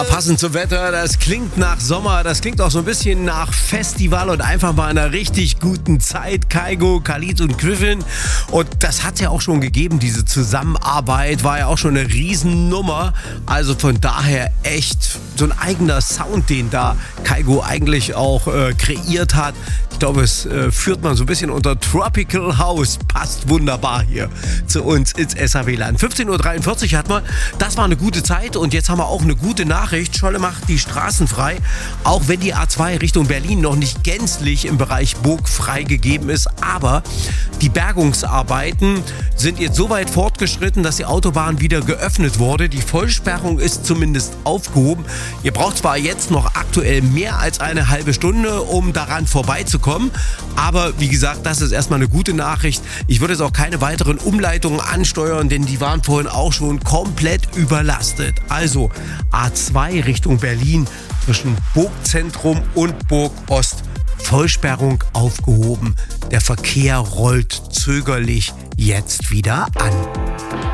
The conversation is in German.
Passend zum Wetter, das klingt nach Sommer, das klingt auch so ein bisschen nach Festival und einfach mal einer richtig guten Zeit. Kygo, Khalid und Griffin. Und das hat es ja auch schon gegeben, diese Zusammenarbeit war ja auch schon eine Riesennummer. Also von daher echt so ein eigener Sound, den da Kygo eigentlich auch kreiert hat. Ich glaube, es führt man so ein bisschen unter Tropical House. Passt wunderbar hier zu uns ins SAW-Land. 15.43 Uhr hat man. Das war eine gute Zeit und jetzt haben wir auch eine gute Nachricht. Scholle macht die Straßen frei, auch wenn die A2 Richtung Berlin noch nicht gänzlich im Bereich Burg freigegeben ist. Aber die Bergungsarbeiten sind jetzt so weit fortgeschritten, dass die Autobahn wieder geöffnet wurde. Die Vollsperrung ist zumindest aufgehoben. Ihr braucht zwar jetzt noch aktuell mehr als eine halbe Stunde, um daran vorbeizukommen. Aber wie gesagt, das ist erstmal eine gute Nachricht. Ich würde jetzt auch keine weiteren Umleitungen ansteuern, denn die waren vorhin auch schon komplett überlastet. Also A2 Richtung Berlin zwischen Burgzentrum und Burg Ost. Vollsperrung aufgehoben. Der Verkehr rollt zögerlich jetzt wieder an.